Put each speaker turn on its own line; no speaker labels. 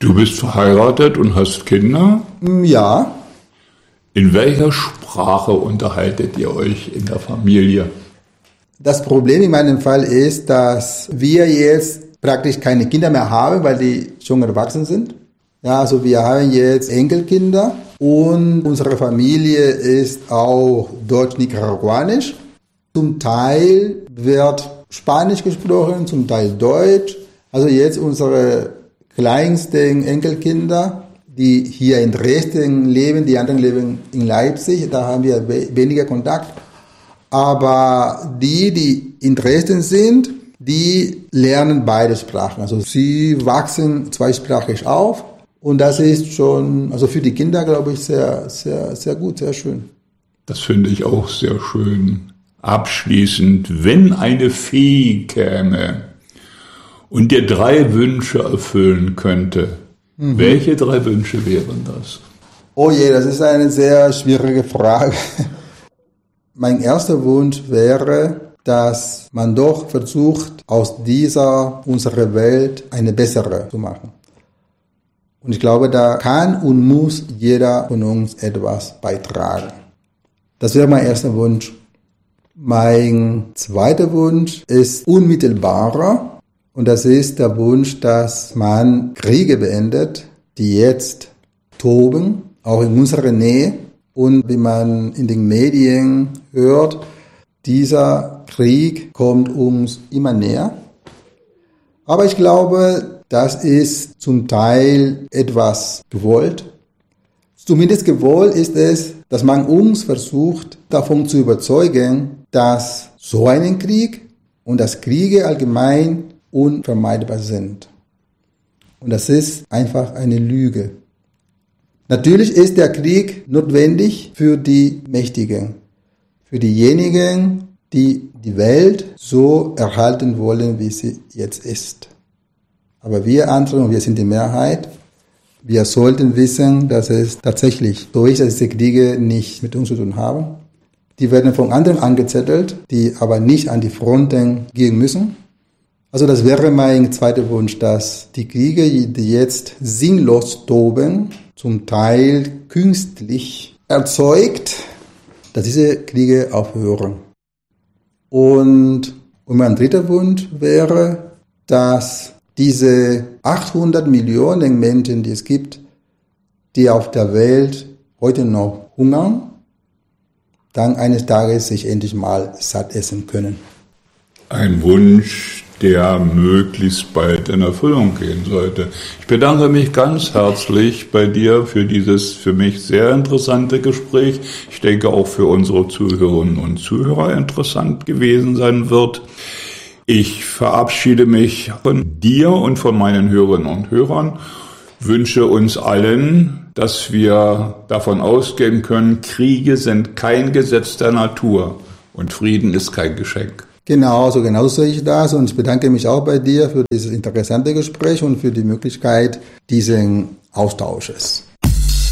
Du bist verheiratet und hast Kinder?
Ja.
In welcher Sprache unterhaltet ihr euch in der Familie?
Das Problem in meinem Fall ist, dass wir jetzt praktisch keine Kinder mehr haben, weil die schon erwachsen sind. Ja, also wir haben jetzt Enkelkinder und unsere Familie ist auch deutsch-nicaraguanisch. Zum Teil wird Spanisch gesprochen, zum Teil Deutsch. Also jetzt unsere kleinsten Enkelkinder, die hier in Dresden leben, die anderen leben in Leipzig, da haben wir weniger Kontakt. Aber die in Dresden sind, die lernen beide Sprachen. Also sie wachsen zweisprachig auf und das ist schon, also für die Kinder, glaube ich, sehr, sehr, sehr gut, sehr schön.
Das finde ich auch sehr schön. Abschließend, wenn eine Fee käme und dir 3 Wünsche erfüllen könnte, welche 3 Wünsche wären das?
Oh je, das ist eine sehr schwierige Frage. Mein erster Wunsch wäre, dass man doch versucht, aus dieser, unserer Welt eine bessere zu machen. Und ich glaube, da kann und muss jeder von uns etwas beitragen. Das wäre mein erster Wunsch. Mein zweiter Wunsch ist unmittelbarer und das ist der Wunsch, dass man Kriege beendet, die jetzt toben, auch in unserer Nähe. Und wie man in den Medien hört, dieser Krieg kommt uns immer näher. Aber ich glaube, das ist zum Teil etwas gewollt. Zumindest gewollt ist es, dass man uns versucht, davon zu überzeugen, dass so ein Krieg und dass Kriege allgemein unvermeidbar sind. Und das ist einfach eine Lüge. Natürlich ist der Krieg notwendig für die Mächtigen, für diejenigen, die die Welt so erhalten wollen, wie sie jetzt ist. Aber wir anderen, und wir sind die Mehrheit, wir sollten wissen, dass es tatsächlich so ist, dass diese Kriege nicht mit uns zu tun haben. Die werden von anderen angezettelt, die aber nicht an die Fronten gehen müssen. Also das wäre mein zweiter Wunsch, dass die Kriege, die jetzt sinnlos toben, zum Teil künstlich erzeugt, dass diese Kriege aufhören. Und mein dritter Wunsch wäre, dass diese 800 Millionen Menschen, die es gibt, die auf der Welt heute noch hungern, dann eines Tages sich endlich mal satt essen können.
Ein Wunsch, der möglichst bald in Erfüllung gehen sollte. Ich bedanke mich ganz herzlich bei dir für dieses für mich sehr interessante Gespräch. Ich denke auch für unsere Zuhörerinnen und Zuhörer interessant gewesen sein wird. Ich verabschiede mich von dir und von meinen Hörerinnen und Hörern, wünsche uns allen, dass wir davon ausgehen können, Kriege sind kein Gesetz der Natur und Frieden ist kein Geschenk.
Genau sehe ich das und ich bedanke mich auch bei dir für dieses interessante Gespräch und für die Möglichkeit dieses Austausches.